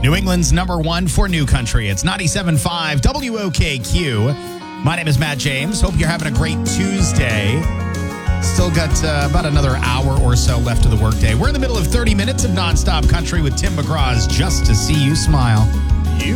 New England's number one for New Country. It's 97.5 WOKQ. My name is Matt James. Hope you're having a great Tuesday. Still got about another hour or so left of the workday. We're in the middle of 30 minutes of nonstop country with Tim McGraw's Just to See You Smile.